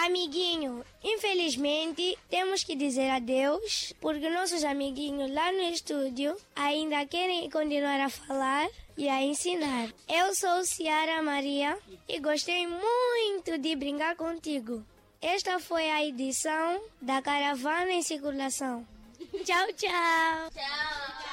Amiguinho, infelizmente temos que dizer adeus, porque nossos amiguinhos lá no estúdio ainda querem continuar a falar e a ensinar. Eu sou Ciara Maria e gostei muito de brincar contigo. Esta foi a edição da Caravana em Circulação. Tchau, tchau! Tchau!